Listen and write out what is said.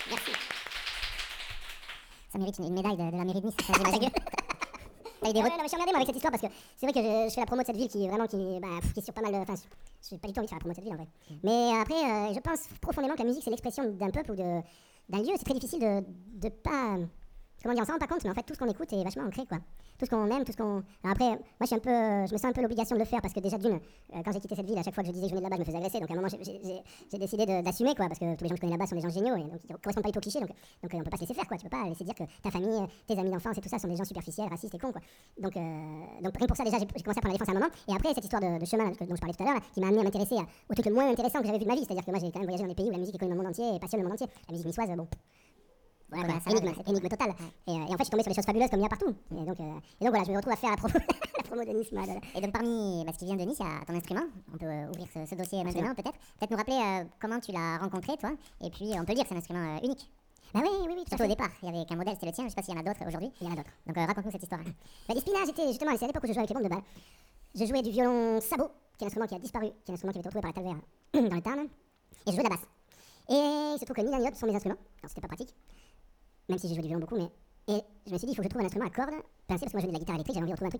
Merci. Ça mérite une médaille de la mairie de Nice, ça, j'imagine. T'as eu des Ouais, non, mais je suis emmerdée moi avec cette histoire parce que c'est vrai que je fais la promo de cette ville qui est vraiment qui est sur pas mal de. Enfin, j'ai pas du tout envie de faire la promo de cette ville en vrai. Mais après, je pense profondément que la musique c'est l'expression d'un peuple ou d'un lieu. C'est très difficile de pas. Comment dire, on s'en rend pas compte, mais en fait tout ce qu'on écoute est vachement ancré quoi. Tout ce qu'on aime, tout ce qu'on. Alors après, moi je me sens un peu l'obligation de le faire parce que déjà quand j'ai quitté cette ville, à chaque fois que je disais que je venais de là-bas, je me faisais agresser. Donc à un moment j'ai décidé d'assumer quoi, parce que tous les gens que je connais là-bas sont des gens géniaux et donc ils correspondent pas du tout au cliché. Donc on peut pas se laisser faire quoi. Tu peux pas laisser dire que ta famille, tes amis d'enfance et tout ça sont des gens superficiels, racistes et cons quoi. Donc rien que pour ça déjà j'ai commencé à prendre la défense à un moment. Et après cette histoire de chemin dont je parlais tout à l'heure, là, qui m'a amené à m'intéresser au truc le moins intéressant que j'avais vu de ma vie, c'est-à-dire que moi j'ai quand même voyagé dans des pays où la musique est connue dans le monde entier et passionne le monde entier. La musique niçoise, bon. Voilà, énigme totale. Et en fait, je suis tombé sur des choses fabuleuses comme il y a partout. Et donc voilà, je me retrouve à faire la promo, la promo de Nice. Et donc parmi ce qui vient de Nice, il y a ton instrument. On peut ouvrir ce dossier maintenant peut-être. Peut-être nous rappeler comment tu l'as rencontré toi. Et puis on peut dire que c'est un instrument unique. Bah oui, Surtout au départ, il y avait qu'un modèle, c'était le tien. Je sais pas s'il y en a d'autres aujourd'hui. Il y en a d'autres. Donc raconte-nous cette histoire. Bah, les spinaches, j'étais justement, c'est à l'époque où je jouais avec les bombes de balle. Je jouais du violon sabot, qui est un instrument qui a disparu, qui est un instrument qui avait été retrouvé par la Calvaire dans le Tarn. Et je jouais de la basse. Et il se trouve que ni l'un ni l'autre sont mes instruments. Alors c'était pas pratique. Même si j'ai joué du violon beaucoup, mais. Et je me suis dit, il faut que je trouve un instrument à cordes pincé, parce que moi je jouais de la guitare électrique, j'avais envie de retrouver un truc